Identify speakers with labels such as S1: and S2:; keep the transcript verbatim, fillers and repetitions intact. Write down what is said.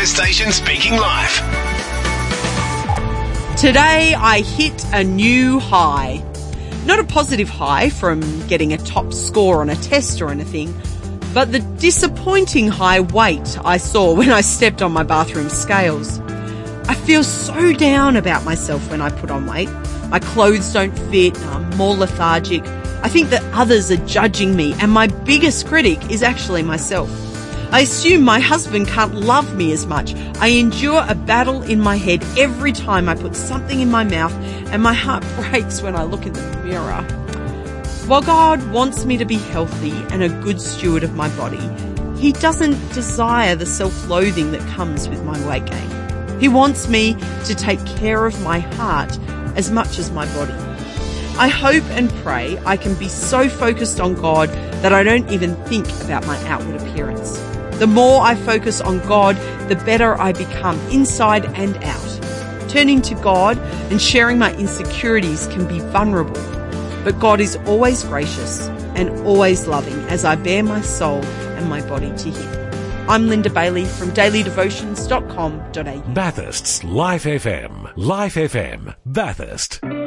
S1: radio station speaking life.
S2: Today I hit a new high. Not a positive high from getting a top score on a test or anything, but the disappointing high weight I saw when I stepped on my bathroom scales. I feel so down about myself when I put on weight. My clothes don't fit, I'm more lethargic. I think that others are judging me, and my biggest critic is actually myself. I assume my husband can't love me as much. I endure a battle in my head every time I put something in my mouth, and my heart breaks when I look in the mirror. While God wants me to be healthy and a good steward of my body, He doesn't desire the self-loathing that comes with my weight gain. He wants me to take care of my heart as much as my body. I hope and pray I can be so focused on God that I don't even think about my outward appearance. The more I focus on God, the better I become inside and out. Turning to God and sharing my insecurities can be vulnerable, but God is always gracious and always loving as I bare my soul and my body to Him. I'm Linda Bailey from daily devotions dot com dot a u.
S3: Bathurst's Life F M. Life F M. Bathurst.